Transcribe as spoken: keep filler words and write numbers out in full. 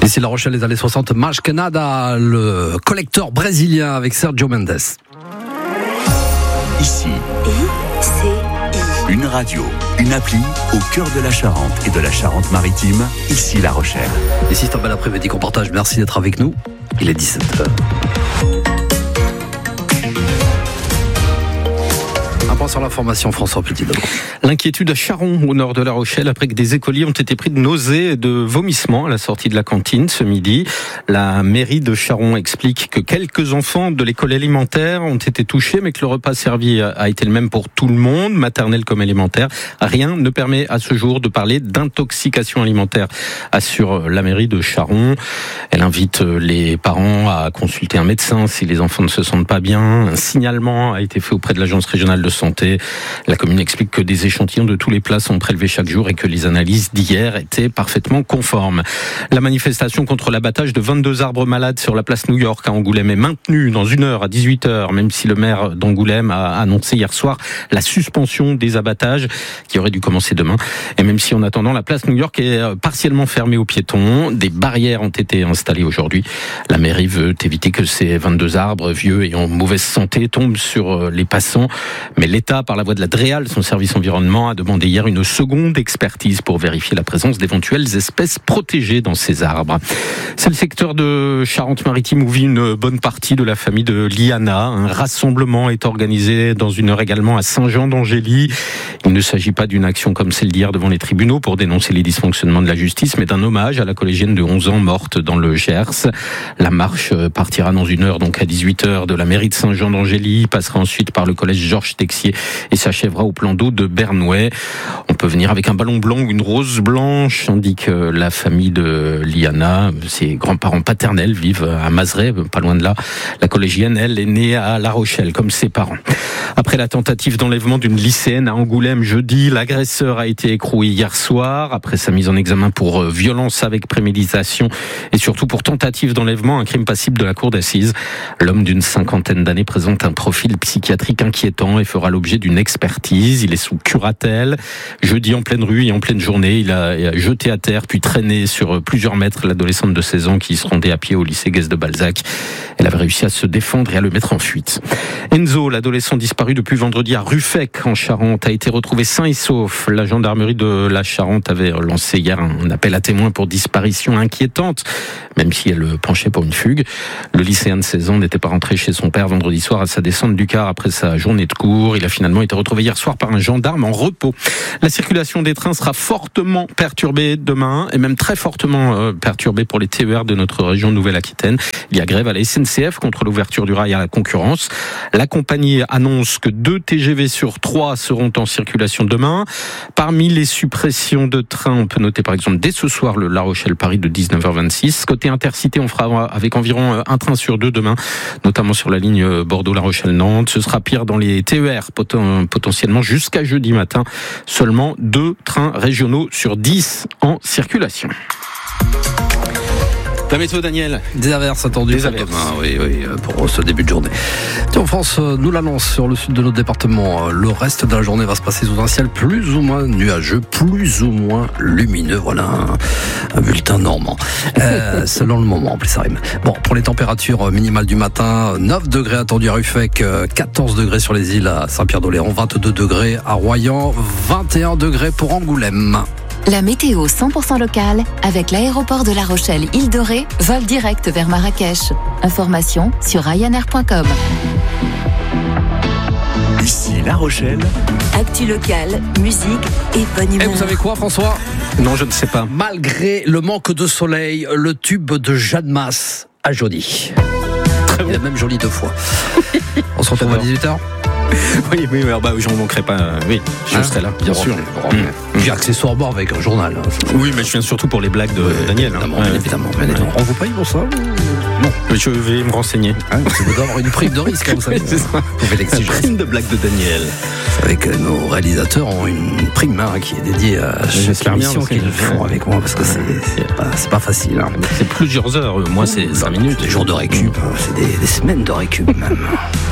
Ici La Rochelle, les années soixante, Mas Canada, le collecteur brésilien avec Sergio Mendes. Ici, I C I. une radio, une appli au cœur de la Charente et de la Charente-Maritime. Ici La Rochelle. Ici, c'est un bel après-midi qu'on partage. Merci d'être avec nous. Il est dix-sept heures. Un point sur l'information, François Petit. L'inquiétude à Charon, au nord de La Rochelle, après que des écoliers ont été pris de nausées et de vomissements à la sortie de la cantine ce midi. La mairie de Charon explique que quelques enfants de l'école élémentaire ont été touchés, mais que le repas servi a été le même pour tout le monde, maternelle comme élémentaire. Rien ne permet à ce jour de parler d'intoxication alimentaire, assure la mairie de Charon. Elle invite les parents à consulter un médecin si les enfants ne se sentent pas bien. Un signalement a été fait auprès de l'agence régionale de santé. La commune explique que des échantillons de tous les plats sont prélevés chaque jour et que les analyses d'hier étaient parfaitement conformes. La manifestation contre l'abattage de vingt-deux arbres malades sur la place New York à Angoulême est maintenue dans une heure à dix-huit heures, même si le maire d'Angoulême a annoncé hier soir la suspension des abattages qui auraient dû commencer demain. Et même si en attendant, la place New York est partiellement fermée aux piétons, des barrières ont été installées aujourd'hui. La mairie veut éviter que ces vingt-deux arbres vieux et en mauvaise santé tombent sur les passants. Mais l'État, par la voie de la DREAL, son service environnement, a demandé hier une seconde expertise pour vérifier la présence d'éventuelles espèces protégées dans ces arbres. C'est le secteur de Charente-Maritime où vit une bonne partie de la famille de Liana. Un rassemblement est organisé dans une heure également à Saint-Jean-d'Angély. Il ne s'agit pas d'une action comme celle d'hier devant les tribunaux pour dénoncer les dysfonctionnements de la justice, mais d'un hommage à la collégienne de onze ans morte dans le Gers. La marche partira dans une heure, donc à dix-huit heures, de la mairie de Saint-Jean-d'Angély, passera ensuite par le collège Georges Texier et s'achèvera au plan d'eau de Bernouais. On peut venir avec un ballon blanc ou une rose blanche, indique la famille de Liana. Ses grands-parents paternels vivent à Mazeray, pas loin de là. La collégienne, elle, est née à La Rochelle, comme ses parents. Après la tentative d'enlèvement d'une lycéenne à Angoulême jeudi, l'agresseur a été écroué hier soir. Après sa mise en examen pour violence avec préméditation et surtout pour tentative d'enlèvement, un crime passible de la cour d'assises. L'homme d'une cinquantaine d'années présente un profil psychiatrique inquiétant et fera l'objet d'une expertise. Il est sous curatelle. Jeudi, en pleine rue et en pleine journée, il a jeté à terre puis traîné sur plusieurs mètres l'adolescente de seize ans qui se rendait à pied au lycée Guès de Balzac. Elle avait réussi à se défendre et à le mettre en fuite. Enzo, l'adolescent disparu depuis vendredi à Ruffec en Charente, a été retrouvé sain et sauf. La gendarmerie de la Charente avait lancé hier un appel à témoins pour disparition inquiétante, même si elle penchait pour une fugue. Le lycéen de seize ans n'était pas rentré chez son père vendredi soir à sa descente du car après sa journée de cours. Il a finalement été retrouvé hier soir par un gendarme en repos. La circulation des trains sera fortement perturbée demain et même très fortement euh, perturbée pour les T E R de notre région Nouvelle-Aquitaine. Il y a grève à la S N C F contre l'ouverture du rail à la concurrence. La compagnie annonce que deux T G V sur trois seront en circulation demain. Parmi les suppressions de trains, on peut noter par exemple dès ce soir le La Rochelle-Paris de dix-neuf heures vingt-six. Côté Intercité, on fera avec environ un train sur deux demain, notamment sur la ligne Bordeaux-La Rochelle-Nantes. Ce sera pire dans les T E R, potentiellement jusqu'à jeudi matin. Seulement deux trains régionaux sur dix en circulation. La météo, Daniel. Des averses attendues. Des averses. Demain, oui, oui, pour ce début de journée. Tiens, en France, nous l'annonce sur le sud de notre département. Le reste de la journée va se passer sous un ciel plus ou moins nuageux, plus ou moins lumineux. Voilà un, un bulletin normand. Euh, selon le moment, en plus ça rime. Bon, pour les températures minimales du matin, neuf degrés attendus à Ruffec, quatorze degrés sur les îles à Saint-Pierre-d'Oléron, vingt-deux degrés à Royan, vingt et un degrés pour Angoulême. La météo cent pour cent locale avec l'aéroport de La Rochelle Île de Ré, vol direct vers Marrakech. Information sur ryanair point com. Ici La Rochelle. Actu locale, musique et bonne humeur. Et vous savez quoi, François ? Non, je ne sais pas. Malgré le manque de soleil, le tube de Jeanne Masse a jauni. Il a même jauni deux fois. On se retrouve à dix-huit heures. Oui, oui, oui, bah, je n'en manquerai pas. Euh, oui, je hein serai là, bien bon, sûr. Bon, mmh. J'ai accessoirement avec un journal. Hein, oui, mais je viens surtout pour les blagues de oui, Daniel. Évidemment, hein. bien évidemment. Bien évidemment. On vous paye pour ça ou... Non, je vais me renseigner. Hein, vous devez avoir une prime de risque, hein, vous savez. C'est ça. Vous pouvez l'exiger. Une prime de blague de Daniel. Vous savez que nos réalisateurs ont une prime hein, qui est dédiée à chaque émission qu'ils font avec moi parce que c'est, c'est, pas, c'est pas facile. Hein. C'est plusieurs heures. Moi, c'est cinq minutes. Des jours de récup, c'est des, des semaines de récup même.